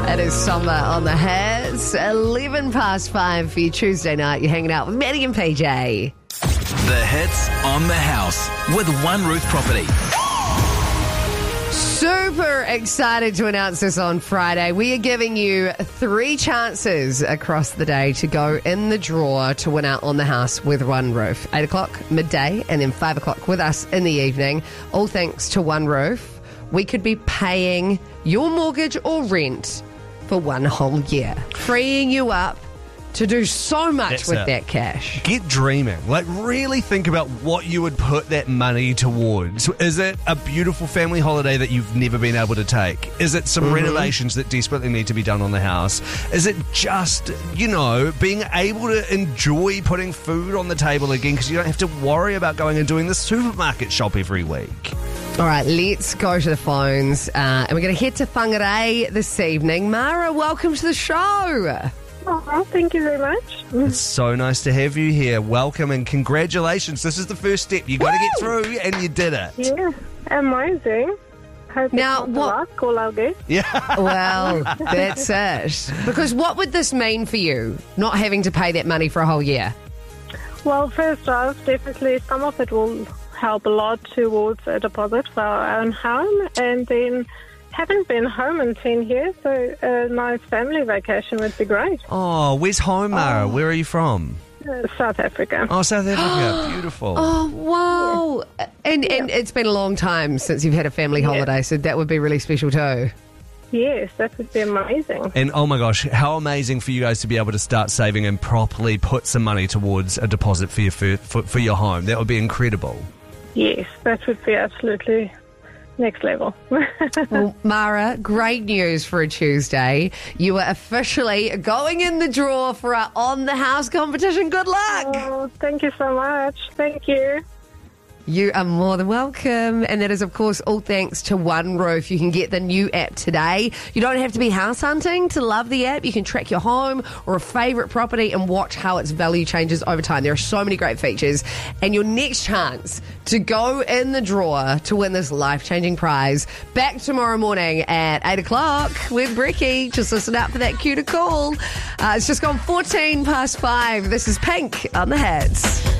It is Summer on the Hits. 11 past 5 for your Tuesday night. You're hanging out with Maddie and PJ. The Hits on the House with One Roof Property. Super excited to announce this on Friday. We are giving you 3 chances across the day to go in the draw to win out on the house with One Roof. 8 o'clock, midday, and then 5 o'clock with us in the evening. All thanks to One Roof. We could be paying your mortgage or rent for one whole year, freeing you up to do so much with that cash. Get dreaming. Like, really think about what you would put that money towards. Is it a beautiful family holiday that you've never been able to take? Is it some renovations that desperately need to be done on the house? Is it just, being able to enjoy putting food on the table again because you don't have to worry about going and doing the supermarket shop every week? All right, let's go to the phones. And we're going to head to Whangarei this evening. Mara, welcome to the show. Oh, thank you very much. It's so nice to have you here. Welcome and congratulations. This is the first step. You got to get through, and you did it. Yeah, amazing. Hope now, it's not luck, all I'll get. Yeah. Well, that's it. Because what would this mean for you, not having to pay that money for a whole year? Well, first off, definitely some of it will help a lot towards a deposit for our own home, and then haven't been home in 10 years, so a nice family vacation would be great. Oh, where's home, Mara? Where are you from? South Africa. Oh, South Africa. Beautiful. Oh, wow. Yeah. And it's been a long time since you've had a family holiday, so that would be really special too. Yes, that would be amazing. And oh my gosh, how amazing for you guys to be able to start saving and properly put some money towards a deposit for your for your home. That would be incredible. Yes, that would be absolutely next level. Well, Mara, great news for a Tuesday. You are officially going in the draw for our On the House competition. Good luck. Oh, thank you so much. Thank you. You are more than welcome. And that is, of course, all thanks to One Roof. You can get the new app today. You don't have to be house hunting to love the app. You can track your home or a favourite property and watch how its value changes over time. There are so many great features. And your next chance to go in the draw to win this life-changing prize back tomorrow morning at 8 o'clock with Bricky. Just listen out for that cue to call. It's just gone 14 past 5. This is Pink on the Hits.